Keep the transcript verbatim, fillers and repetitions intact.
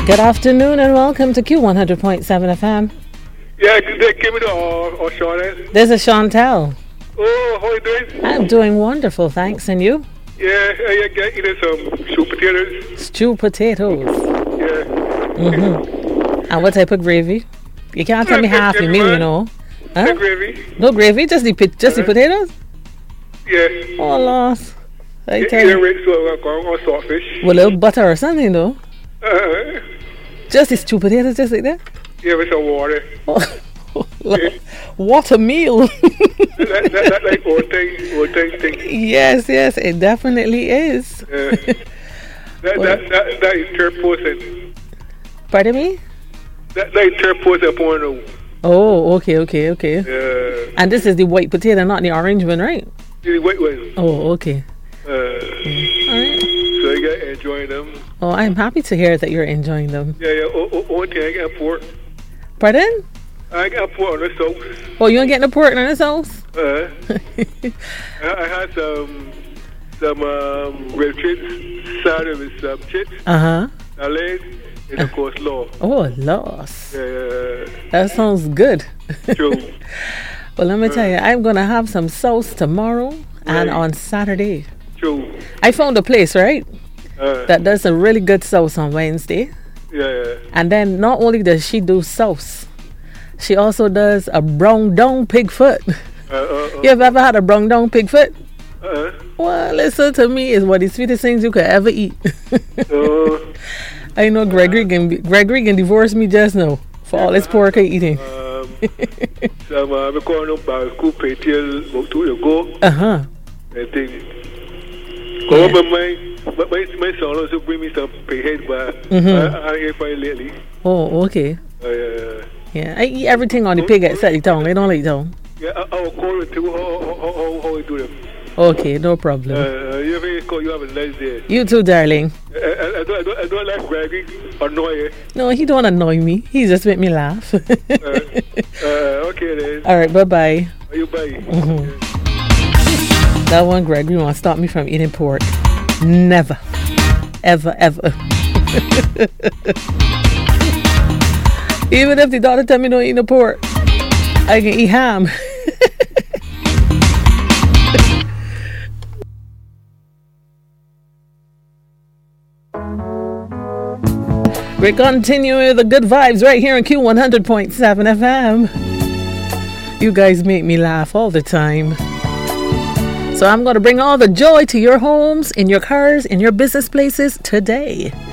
Good afternoon and welcome to Q one hundred point seven F M. Yeah, they give me the uh, uh, Sean. This is Chantel. Oh, how you doing? I'm doing wonderful, thanks. And you? Yeah, I get eating some stew potatoes. Stew potatoes. Yeah. Mm-hmm. And what type of gravy? You can't tell me half your meal, you know. Huh? No gravy. No gravy? Just the, just uh-huh. the potatoes? Yeah. Oh, lost. I yeah, tell you. Red, so I'm going on saltfish. With a little butter or something, though. Uh-huh. Just the stew potatoes, just like that? Yeah, with some water. Oh. Yeah. What a meal. that, that, that like old thing, old thing thing. Yes, yes, it definitely is. Yeah. that, that, that, that is third person. Pardon me? That, that is third person porno. Oh, okay, okay, okay. Yeah. And this is the white potato, not the orange one, right? The white one. Oh, okay. Uh, mm. All right. So you got enjoying them. Oh, I'm happy to hear that you're enjoying them. Yeah, yeah. Oh, oh, oh okay, I got pork. Pardon? I got pork on the sauce. Oh, you ain't getting the pork on the sauce? Uh, I, I had some some um, rib chips, salad with some chips. Uh huh. Salad, and of course, law. Oh, loss. Yeah. That sounds good. True. Well, let me uh, tell you, I'm gonna have some sauce tomorrow right. and on Saturday. True. I found a place, right? Uh, that does a really good sauce on Wednesday. Yeah. And then not only does she do sauce, she also does a brown down pig foot. Uh, uh, uh, you have ever had a brown down pig foot? Uh, well, listen to me, it's one of the sweetest things you could ever eat. uh, I know Gregory can be, Gregory can divorce me just now for all this pork I eating. Um, some uh, I'm calling up by school pay till about two years ago. Uh huh. I think. Yeah. But my my my son also bring me some pig head, but mm-hmm. I, I ain't find lately. Oh, okay. Uh, yeah. Yeah, I eat everything on the pig except the tongue. I don't like tongue. Yeah, I, I will call it too. How, how, how, how we do them. Okay, no problem. Uh, you, have, you have a nice day. You too, darling. I, I, I, don't, I, don't, I don't like bragging. Annoy you. No, he don't annoy me. He just make me laugh. uh, uh, okay then. All right, bye-bye. You bye. Mm-hmm. Yeah. That one, Gregory, want to stop me from eating pork. Never. Ever, ever. Even if the doctor tell me don't eat no pork, I can eat ham. We're continuing the good vibes right here on Q one hundred point seven F M. You guys make me laugh all the time. So I'm going to bring all the joy to your homes, in your cars, in your business places today.